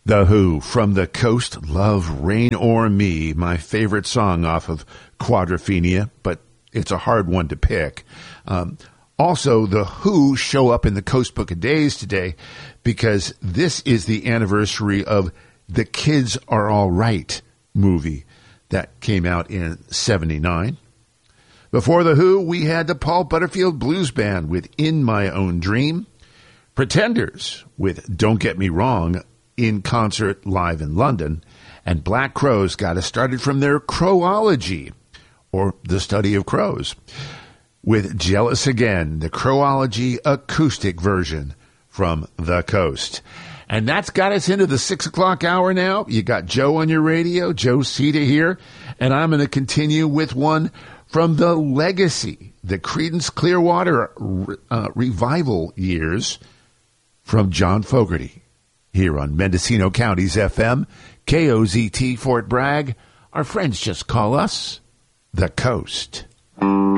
The Who, From the Coast, Love, Rain or Me, my favorite song off of Quadrophenia, but it's a hard one to pick. Also, The Who show up in the Coast Book of Days today because this is the anniversary of The Kids Are All Right movie that came out in 1979. Before The Who, we had the Paul Butterfield Blues Band with In My Own Dream, Pretenders with Don't Get Me Wrong in concert live in London, and Black Crowes got us started from their Crowology, or the study of crows, with Jealous Again, the Crowology acoustic version from the Coast. And that's got us into the 6 o'clock hour now. You got Joe on your radio, Joe Sita here, and I'm going to continue with one from the Legacy, the Creedence Clearwater revival years, from John Fogerty, here on Mendocino County's FM, KOZT Fort Bragg. Our friends just call us The Coast.